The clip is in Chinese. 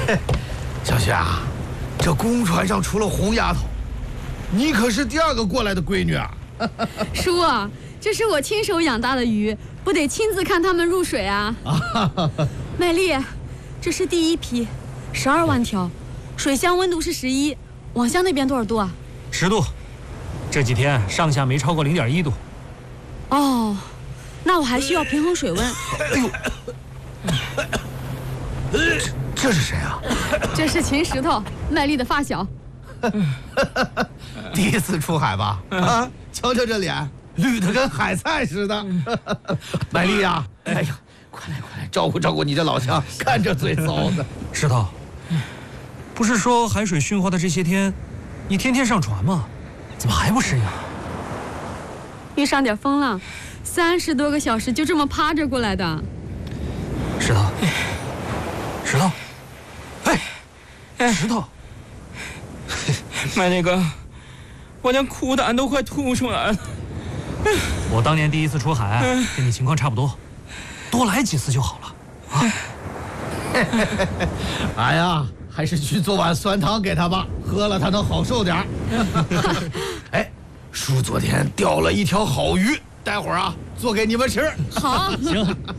小雪啊，这公船上除了红丫头，你可是第2个过来的闺女啊！ 叔啊，这是我亲手养大的鱼，不得亲自看它们入水啊！美丽，这是第1批，12万条，水箱温度是11，网箱那边多少度啊 ？10度，这几天上下没超过0.1度。 哦，那我还需要平衡水温。 哎呦，这是谁啊？ 这是秦石头，麦丽的发小。 第1次出海吧？啊，瞧瞧这脸，绿的跟海菜似的。麦丽呀，哎呀，快来，照顾照顾你这老乡，看着最糟的。 石头，不是说海水驯化的这些天，你天天上船吗？怎么还不适应？ 遇上点风浪，30多个小时就这么趴着过来的。 石头，哎，石头， 麦那个，我连苦胆都快吐出来了。 我当年第1次出海，跟你情况差不多，多来几次就好了。啊， 哎呀，还是去做碗酸汤给他吧，喝了他能好受点。哎，叔昨天钓了一条好鱼，待会儿啊做给你们吃。 好， 行。